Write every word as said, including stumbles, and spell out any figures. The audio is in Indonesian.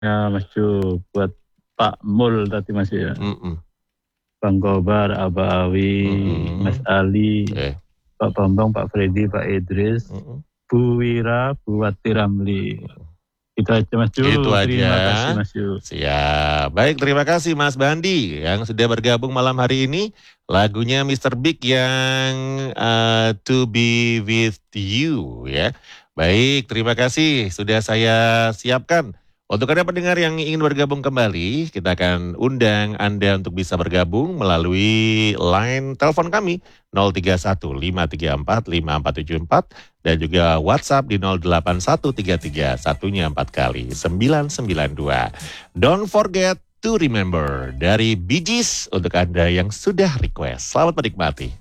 Ya Mas Ju, buat Pak Mul tadi Mas ya. Mhm. Bang Kobar, Abah Awi, Mas Mhm. Ali, Oke. Pak Bambang, Pak Freddy, Pak Idris, Mhm. Bu Wira, Bu Wati Ramli. Mhm. Itu aja Mas Itu Ju, aja. terima kasih Mas Ju. Siap. Baik, terima kasih Mas Bandi yang sudah bergabung malam hari ini. Lagunya mister Big yang uh, To Be With You ya. Baik, terima kasih sudah saya siapkan. Untuk Anda pendengar yang ingin bergabung kembali, kita akan undang Anda untuk bisa bergabung melalui line telepon kami nol tiga satu lima tiga empat lima empat tujuh empat dan juga WhatsApp di nol delapan satu tiga tiga satunya empat kali sembilan sembilan dua. Don't forget to remember dari Bee Gees untuk Anda yang sudah request. Selamat menikmati.